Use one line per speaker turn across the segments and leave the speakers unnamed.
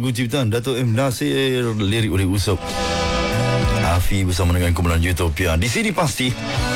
lagu ciptaan Dato' M. Nasir, lirik oleh Usop Afi bersama dengan kumpulan Utopia. Di sini pasti,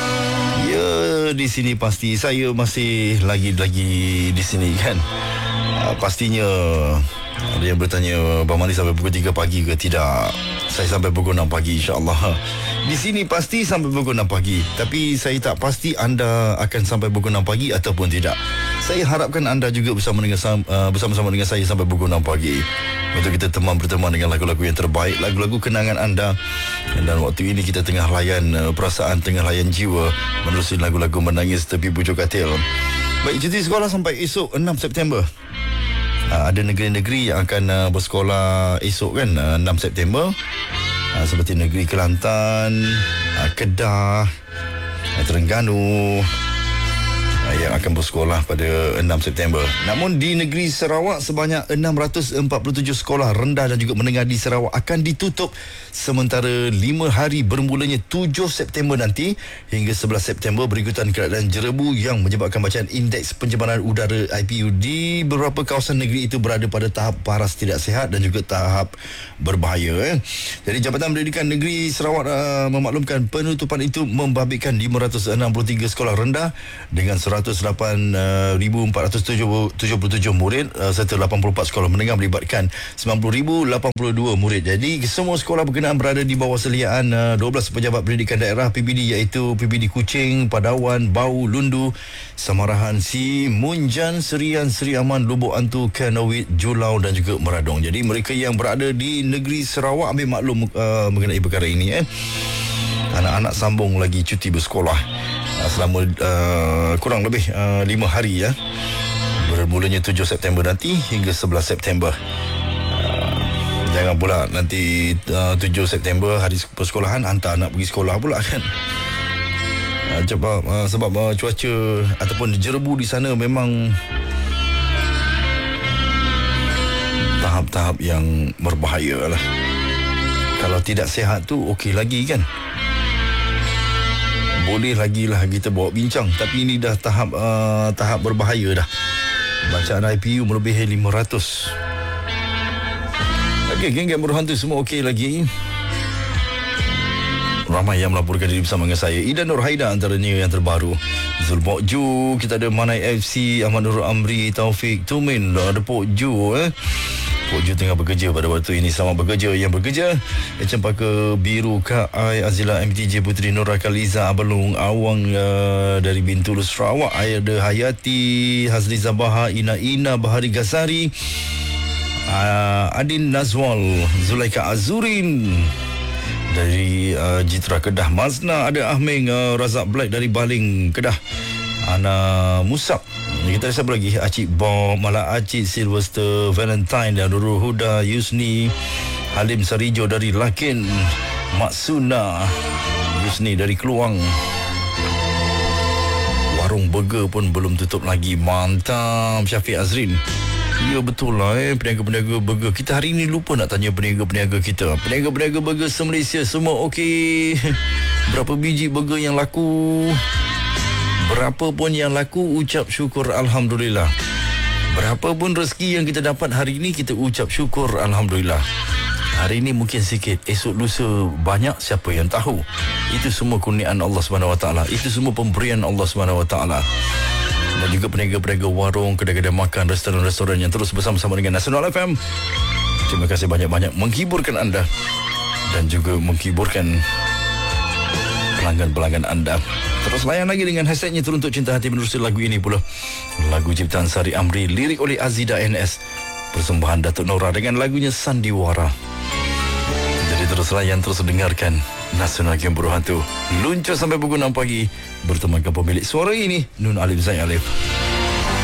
ya, di sini pasti saya masih lagi di sini kan. Pastinya ada yang bertanya, Bang Mali sampai pukul 3 pagi ke? Tidak, saya sampai pukul 6 pagi insyaAllah. Di sini pasti sampai pukul 6 pagi. Tapi saya tak pasti anda akan sampai pukul 6 pagi ataupun tidak. Saya harapkan anda juga bersama-sama dengan saya sampai pukul 6 pagi untuk kita berteman dengan lagu-lagu yang terbaik, lagu-lagu kenangan anda. Dan waktu ini kita tengah layan perasaan, tengah layan jiwa menerusi lagu-lagu menangis tepi bujur katil. Baik, cuti sekolah sampai esok 6 September. Ada negeri-negeri yang akan bersekolah esok kan, 6 September. Seperti negeri Kelantan, Kedah, Terengganu yang akan bersekolah pada 6 September. Namun di negeri Sarawak sebanyak 647 sekolah rendah dan juga menengah di Sarawak akan ditutup sementara 5 hari bermulanya 7 September nanti hingga 11 September berikutan keadaan jerebu yang menyebabkan bacaan indeks pencemaran udara IPU di beberapa kawasan negeri itu berada pada tahap paras tidak sihat dan juga tahap berbahaya. Jadi Jabatan Pendidikan Negeri Sarawak memaklumkan penutupan itu membabitkan 563 sekolah rendah dengan 108,477 murid serta 84 sekolah menengah melibatkan 90,082 murid. Jadi semua sekolah berkenaan berada di bawah seliaan 12 pejabat pendidikan daerah PBD iaitu PBD Kuching, Padawan, Bau, Lundu, Samarahan, Si, Munjan, Serian, Seri Aman, Lubuk Antu, Kanawit, Julau dan juga Meradong. Jadi mereka yang berada di negeri Sarawak ambil maklum mengenai perkara ini. Anak-anak sambung lagi cuti bersekolah selama kurang lebih 5 hari ya. Bermulanya 7 September nanti hingga 11 September. Jangan pula nanti 7 September hari persekolahan hantar anak pergi sekolah pula kan. Sebab cuaca ataupun jerebu di sana memang tahap-tahap yang berbahaya lah. Kalau tidak sihat tu okey lagi kan, boleh lagi lah kita bawa bincang. Tapi ini dah tahap berbahaya dah. Bacaan IPU melebihi 500. Okey, geng-geng berhantu semua okey lagi. Ramai yang melaporkan diri bersama dengan saya. Ida Nur Haida antaranya yang terbaru. Zul Pokju, kita ada Manai FC, Ahmad Nur Amri, Taufik Tumin, ada Pokju Pokju tengah bekerja pada waktu ini. Selamat bekerja yang bekerja. Cempaka Biru Kai, Azila MTJ, Puteri Nur Rakaliza, Abelung Awang dari Bintulu Sarawak, Ayada Hayati, Hazli Zabaha, Ina Bahari Gasari, Adin Nazwal, Zulaika Azurin dari Jitra Kedah, Mazna, ada Ahmeng Razak Black dari Baling Kedah, Ana Musab. Kita ada siapa lagi? Acik Bob, Malah Acik Sylvester Valentine dan Nurul Huda, Yusni, Halim Sarijo dari Lakin, Maksuna, Yusni dari Keluang. Warung burger pun belum tutup lagi. Mantap, Syafiq Azrin. Ya betul lah peniaga-peniaga burger. Kita hari ini lupa nak tanya peniaga-peniaga kita. Peniaga-peniaga burger se-Malaysia semua okey? Berapa biji burger yang laku? Berapa pun yang laku, ucap syukur Alhamdulillah. Berapa pun rezeki yang kita dapat hari ini, kita ucap syukur Alhamdulillah. Hari ini mungkin sikit, esok lusa banyak, siapa yang tahu. Itu semua kurniaan Allah SWT. Itu semua pemberian Allah SWT. Dan juga peniaga-peniaga warung, kedai-kedai makan, restoran-restoran yang terus bersama-sama dengan Nasional FM. Terima kasih banyak-banyak menghiburkan anda dan juga menghiburkan pelanggan-pelanggan anda. Terus layan lagi dengan hashtagnya Teruntuk Cinta Hati menerusi lagu ini pula. Lagu ciptaan Sari Amri, lirik oleh Azida NS, persembahan Datuk Nora dengan lagunya Sandiwara. Jadi terus layan, terus dengarkan Nasional Game Berhantu. Luncur sampai pukul 6 pagi bertemankan pemilik suara ini, Nun Alim Zain Alif.